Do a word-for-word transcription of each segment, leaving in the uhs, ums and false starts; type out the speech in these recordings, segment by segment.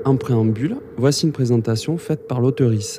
En préambule, voici une présentation faite par l'auteurice.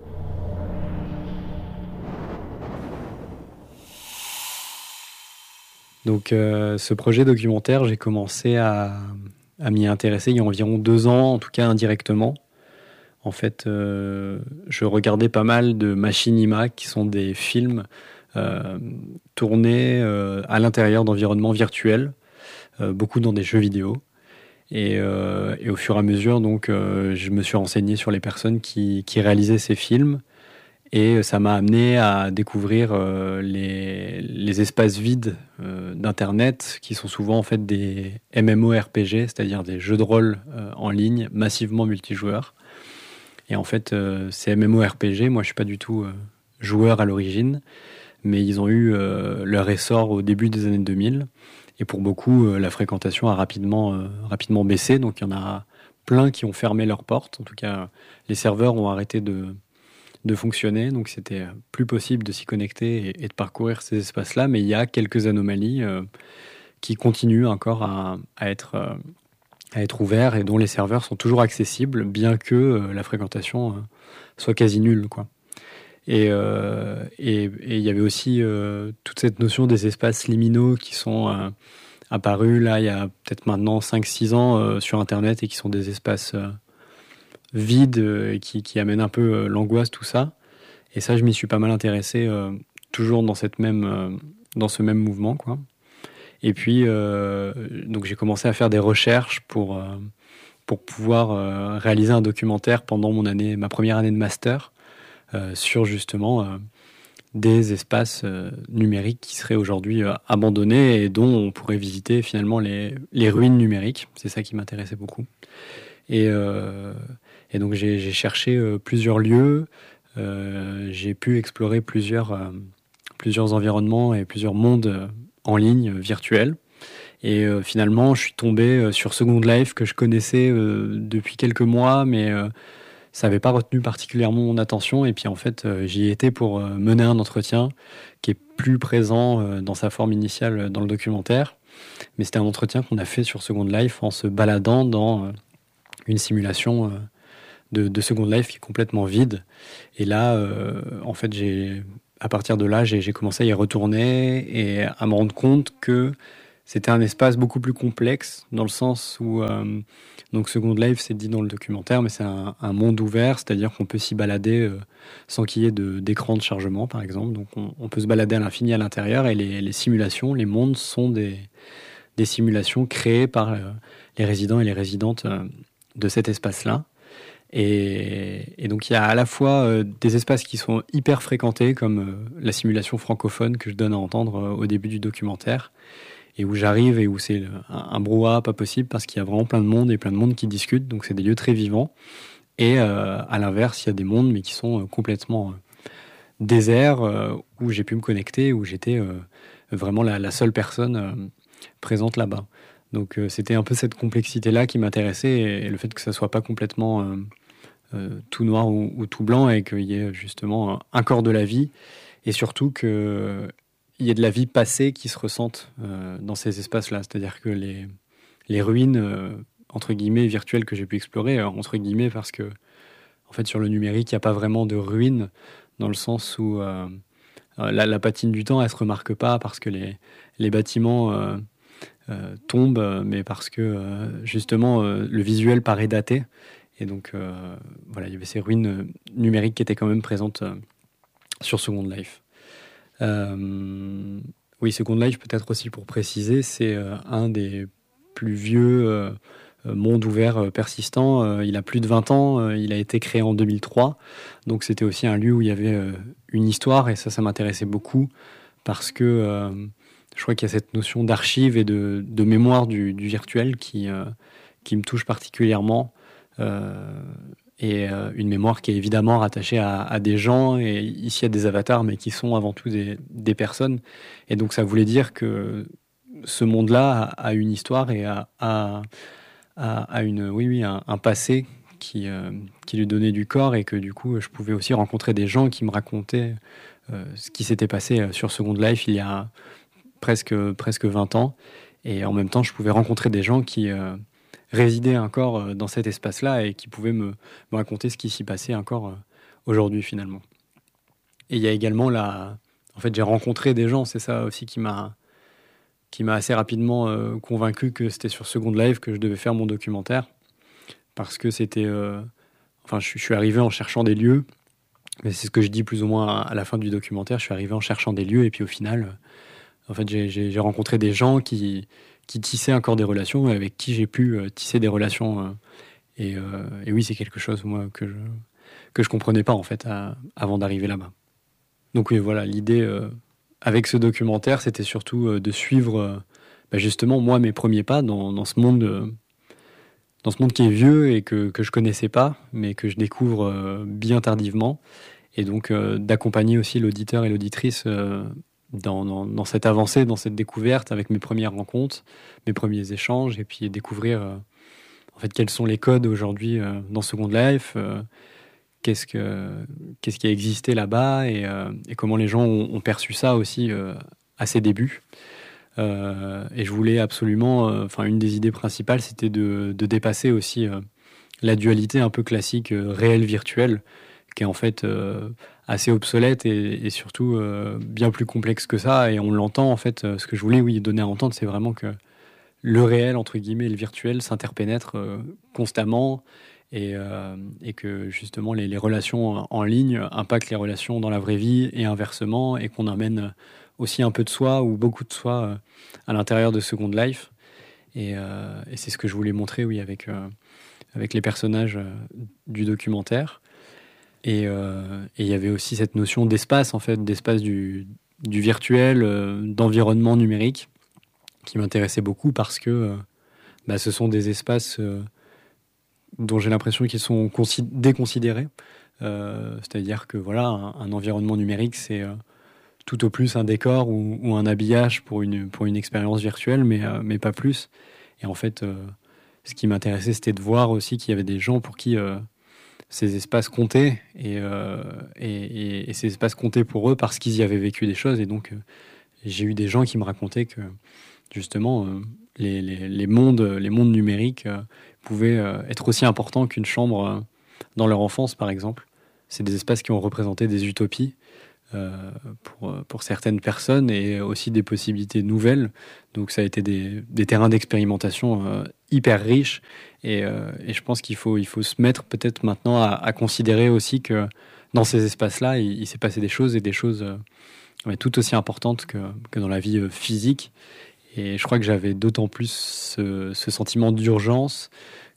Donc euh, ce projet documentaire, j'ai commencé à, à m'y intéresser il y a environ deux ans, en tout cas indirectement. En fait, euh, je regardais pas mal de machinima, qui sont des films euh, tournés euh, à l'intérieur d'environnements virtuels, euh, beaucoup dans des jeux vidéo. Et, euh, et au fur et à mesure, donc, euh, je me suis renseigné sur les personnes qui, qui réalisaient ces films. Et ça m'a amené à découvrir euh, les, les espaces vides euh, d'Internet, qui sont souvent en fait des MMORPG, c'est-à-dire des jeux de rôle euh, en ligne, massivement multijoueurs. Et en fait, euh, ces MMORPG, moi je suis pas du tout euh, joueur à l'origine, mais ils ont eu euh, leur essor au début des années deux mille. Et pour beaucoup, euh, la fréquentation a rapidement, euh, rapidement baissé. Donc il y en a plein qui ont fermé leurs portes. En tout cas, les serveurs ont arrêté de de fonctionner, donc c'était plus possible de s'y connecter et, et de parcourir ces espaces-là, mais il y a quelques anomalies euh, qui continuent encore à, à être, euh, à être ouverts et dont les serveurs sont toujours accessibles, bien que euh, la fréquentation euh, soit quasi nulle, quoi. Et euh, et, et il y avait aussi euh, toute cette notion des espaces liminaux qui sont euh, apparus là il y a peut-être maintenant cinq six ans euh, sur Internet, et qui sont des espaces euh, vide euh, et qui, qui amène un peu euh, l'angoisse, tout ça. Et ça, je m'y suis pas mal intéressé, euh, toujours dans, cette même, euh, dans ce même mouvement, quoi. Et puis, euh, donc j'ai commencé à faire des recherches pour, euh, pour pouvoir euh, réaliser un documentaire pendant mon année, ma première année de master, euh, sur justement euh, des espaces euh, numériques qui seraient aujourd'hui euh, abandonnés et dont on pourrait visiter finalement les, les ruines numériques. C'est ça qui m'intéressait beaucoup. Et, euh, et donc j'ai, j'ai cherché euh, plusieurs lieux, euh, j'ai pu explorer plusieurs, euh, plusieurs environnements et plusieurs mondes euh, en ligne, euh, virtuels. Et euh, finalement, je suis tombé euh, sur Second Life, que je connaissais euh, depuis quelques mois, mais euh, ça n'avait pas retenu particulièrement mon attention. Et puis en fait, euh, j'y étais pour euh, mener un entretien qui est plus présent euh, dans sa forme initiale euh, dans le documentaire. Mais c'était un entretien qu'on a fait sur Second Life en se baladant dans euh, une simulation euh, de, de Second Life qui est complètement vide. Et là, euh, en fait, j'ai, à partir de là, j'ai, j'ai commencé à y retourner et à me rendre compte que c'était un espace beaucoup plus complexe, dans le sens où, euh, donc Second Life, c'est dit dans le documentaire, mais c'est un, un monde ouvert, c'est-à-dire qu'on peut s'y balader euh, sans qu'il y ait de, d'écran de chargement, par exemple. Donc on, on peut se balader à l'infini à l'intérieur, et les, les simulations, les mondes sont des, des simulations créées par euh, les résidents et les résidentes euh, de cet espace-là. Et, et donc il y a à la fois euh, des espaces qui sont hyper fréquentés, comme euh, la simulation francophone que je donne à entendre euh, au début du documentaire, et où j'arrive et où c'est un, un brouhaha pas possible, parce qu'il y a vraiment plein de monde et plein de monde qui discutent, donc c'est des lieux très vivants. Et euh, à l'inverse, il y a des mondes mais qui sont euh, complètement euh, déserts, euh, où j'ai pu me connecter, où j'étais euh, vraiment la, la seule personne euh, présente là-bas. Donc euh, c'était un peu cette complexité-là qui m'intéressait, et, et le fait que ça soit pas complètement euh, euh, tout noir ou, ou tout blanc, et qu'il y ait justement un corps de la vie, et surtout qu'il y ait de la vie passée qui se ressente euh, dans ces espaces-là. C'est-à-dire que les, les ruines, euh, entre guillemets, virtuelles que j'ai pu explorer, euh, entre guillemets, parce que en fait, sur le numérique, il n'y a pas vraiment de ruines, dans le sens où euh, la, la patine du temps, elle ne se remarque pas, parce que les, les bâtiments euh, euh, tombent, mais parce que euh, justement, euh, le visuel paraît daté. Et donc, euh, voilà, il y avait ces ruines numériques qui étaient quand même présentes euh, sur Second Life. Euh, oui, Second Life, peut-être aussi pour préciser, c'est euh, un des plus vieux euh, mondes ouverts euh, persistants. Euh, il a plus de vingt ans, euh, il a été créé en deux mille trois. Donc c'était aussi un lieu où il y avait euh, une histoire, et ça, ça m'intéressait beaucoup, parce que euh, je crois qu'il y a cette notion d'archive et de, de mémoire du, du virtuel qui, euh, qui me touche particulièrement. Euh, et euh, une mémoire qui est évidemment rattachée à, à des gens, et ici à des avatars, mais qui sont avant tout des, des personnes. Et donc ça voulait dire que ce monde-là a, a une histoire et a, a, a une, oui, oui, un, un passé qui, euh, qui lui donnait du corps, et que du coup je pouvais aussi rencontrer des gens qui me racontaient euh, ce qui s'était passé sur Second Life il y a presque, presque vingt ans. Et en même temps, je pouvais rencontrer des gens qui... Euh, résidait encore dans cet espace-là et qui pouvait me, me raconter ce qui s'y passait encore aujourd'hui finalement. Et il y a également la... En fait, j'ai rencontré des gens, c'est ça aussi qui m'a, qui m'a assez rapidement euh, convaincu que c'était sur Second Life que je devais faire mon documentaire. Parce que c'était... Euh... Enfin, je, je suis arrivé en cherchant des lieux, mais c'est ce que je dis plus ou moins à la fin du documentaire, je suis arrivé en cherchant des lieux, et puis au final, en fait, j'ai, j'ai, j'ai rencontré des gens qui, qui tissaient encore des relations, avec qui j'ai pu euh, tisser des relations. Euh, et, euh, et oui, c'est quelque chose, moi, que je que je comprenais pas, en fait, à, avant d'arriver là-bas. Donc oui, voilà, l'idée euh, avec ce documentaire, c'était surtout euh, de suivre euh, bah, justement moi mes premiers pas dans, dans ce monde, euh, dans ce monde qui est vieux et que que je connaissais pas, mais que je découvre euh, bien tardivement, et donc euh, d'accompagner aussi l'auditeur et l'auditrice euh, dans, dans dans cette avancée, dans cette découverte, avec mes premières rencontres, mes premiers échanges, et puis découvrir euh, en fait quels sont les codes aujourd'hui euh, dans Second Life. Euh, Qu'est-ce, que, qu'est-ce qui a existé là-bas et, euh, et comment les gens ont, ont perçu ça aussi euh, à ses débuts. Euh, et je voulais absolument, enfin euh, une des idées principales, c'était de, de dépasser aussi euh, la dualité un peu classique euh, réel-virtuel, qui est en fait euh, assez obsolète et, et surtout euh, bien plus complexe que ça. Et on l'entend en fait, euh, ce que je voulais oui, donner à entendre, c'est vraiment que le réel, entre guillemets, et le virtuel s'interpénètrent euh, constamment. Et, euh, et que justement les, les relations en ligne impactent les relations dans la vraie vie et inversement, et qu'on amène aussi un peu de soi ou beaucoup de soi euh, à l'intérieur de Second Life. Et, euh, et c'est ce que je voulais montrer, oui, avec, euh, avec les personnages euh, du documentaire. Et euh, et il y avait aussi cette notion d'espace, en fait, d'espace du, du virtuel, euh, d'environnement numérique, qui m'intéressait beaucoup parce que euh, bah, ce sont des espaces... Euh, dont j'ai l'impression qu'ils sont consi- déconsidérés. Euh, c'est-à-dire que voilà, un, un environnement numérique, c'est euh, tout au plus un décor ou, ou un habillage pour une, pour une expérience virtuelle, mais, euh, mais pas plus. Et en fait, euh, ce qui m'intéressait, c'était de voir aussi qu'il y avait des gens pour qui euh, ces espaces comptaient, et, euh, et, et, et ces espaces comptaient pour eux parce qu'ils y avaient vécu des choses. Et donc, euh, j'ai eu des gens qui me racontaient que, justement, euh, les, les, les, mondes, les mondes numériques euh, pouvaient euh, être aussi importants qu'une chambre euh, dans leur enfance, par exemple. C'est des espaces qui ont représenté des utopies euh, pour, pour certaines personnes, et aussi des possibilités nouvelles. Donc ça a été des, des terrains d'expérimentation euh, hyper riches, et, euh, et je pense qu'il faut, il faut se mettre peut-être maintenant à, à considérer aussi que dans ces espaces-là, il, il s'est passé des choses, et des choses euh, tout aussi importantes que, que dans la vie euh, physique. Et je crois que j'avais d'autant plus ce, ce sentiment d'urgence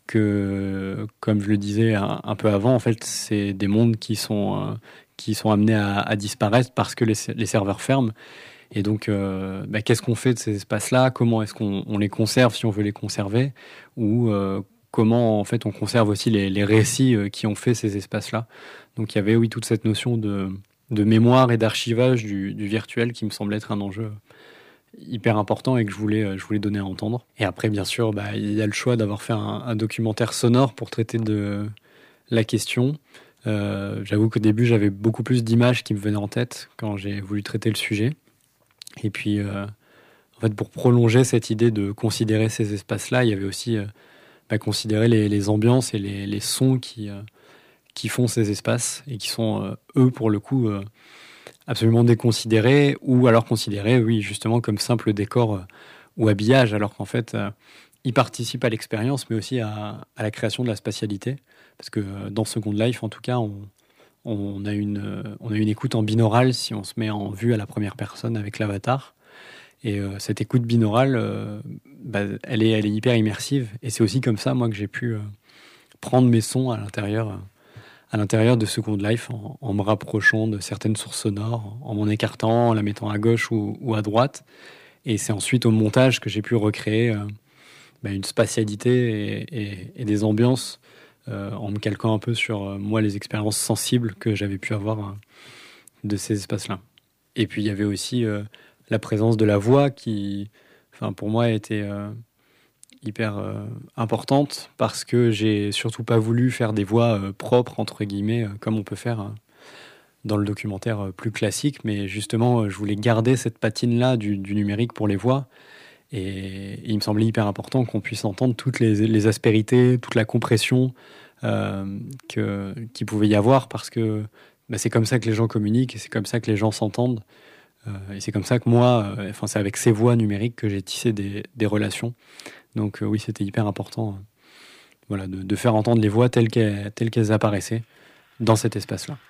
que, comme je le disais un, un peu avant, en fait, c'est des mondes qui sont, euh, qui sont amenés à, à disparaître parce que les, les serveurs ferment. Et donc, euh, bah, qu'est-ce qu'on fait de ces espaces-là ? Comment est-ce qu'on on les conserve si on veut les conserver ? Ou euh, comment, en fait, on conserve aussi les, les récits euh, qui ont fait ces espaces-là ? Donc, il y avait, oui, toute cette notion de, de mémoire et d'archivage du, du virtuel qui me semblait être un enjeu hyper important et que je voulais, je voulais donner à entendre. Et après, bien sûr, bah, il y a le choix d'avoir fait un, un documentaire sonore pour traiter de la question. Euh, j'avoue qu'au début, j'avais beaucoup plus d'images qui me venaient en tête quand j'ai voulu traiter le sujet. Et puis, euh, en fait, pour prolonger cette idée de considérer ces espaces-là, il y avait aussi euh, bah, considérer les, les ambiances et les, les sons qui, euh, qui font ces espaces, et qui sont, euh, eux, pour le coup... Euh, absolument déconsidérés, ou alors considérés, oui, justement, comme simple décor euh, ou habillage, alors qu'en fait, euh, ils participent à l'expérience, mais aussi à, à la création de la spatialité. Parce que euh, dans Second Life, en tout cas, on, on, a une, euh, on a une écoute en binaural si on se met en vue à la première personne avec l'avatar. Et euh, cette écoute binaurale, euh, bah, elle, est, elle est hyper immersive. Et c'est aussi comme ça, moi, que j'ai pu euh, prendre mes sons à l'intérieur... Euh, à l'intérieur de Second Life, en, en me rapprochant de certaines sources sonores, en m'en écartant, en la mettant à gauche ou, ou à droite. Et c'est ensuite au montage que j'ai pu recréer euh, bah, une spatialité et, et, et des ambiances, euh, en me calquant un peu sur, euh, moi, les expériences sensibles que j'avais pu avoir euh, de ces espaces-là. Et puis, il y avait aussi euh, la présence de la voix qui, enfin, pour moi, était... Euh, hyper euh, importante, parce que j'ai surtout pas voulu faire des voix euh, propres, entre guillemets, euh, comme on peut faire euh, dans le documentaire euh, plus classique, mais justement, euh, je voulais garder cette patine-là du, du numérique pour les voix, Et, et il me semblait hyper important qu'on puisse entendre toutes les, les aspérités, toute la compression euh, que, qu'il pouvait y avoir, parce que bah, c'est comme ça que les gens communiquent, et c'est comme ça que les gens s'entendent. Euh, et c'est comme ça que moi, euh, enfin, c'est avec ces voix numériques que j'ai tissé des, des relations. Donc euh, oui, c'était hyper important euh, voilà, de, de faire entendre les voix telles qu'elles, telles qu'elles apparaissaient dans cet espace-là.